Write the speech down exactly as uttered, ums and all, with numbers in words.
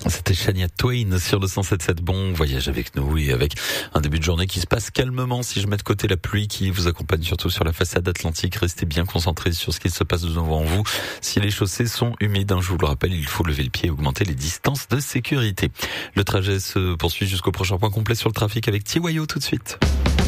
C'était Shania Twain sur le cent sept virgule sept. Bon voyage avec nous et avec un début de journée qui se passe calmement. Si je mets de côté la pluie qui vous accompagne surtout sur la façade atlantique, restez bien concentrés sur ce qui se passe devant vous. Si les chaussées sont humides, je vous le rappelle, il faut lever le pied et augmenter les distances de sécurité. Le trajet se poursuit jusqu'au prochain point complet sur le trafic avec Tiwayo tout de suite.